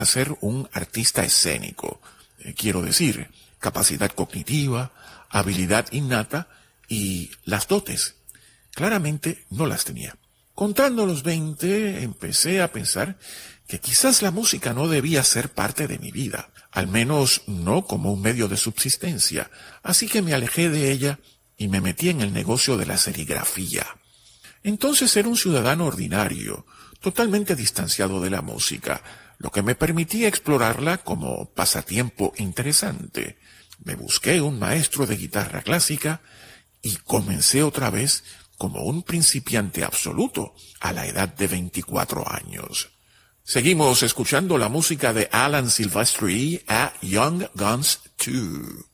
ser un artista escénico. Quiero decir, capacidad cognitiva, habilidad innata y las dotes. Claramente no las tenía. Contando los 20, empecé a pensar que quizás la música no debía ser parte de mi vida, al menos no como un medio de subsistencia, así que me alejé de ella y me metí en el negocio de la serigrafía. Entonces era un ciudadano ordinario, totalmente distanciado de la música, lo que me permitía explorarla como pasatiempo interesante. Me busqué un maestro de guitarra clásica y comencé otra vez como un principiante absoluto a la edad de 24 años. Seguimos escuchando la música de Alan Silvestri a Young Guns 2.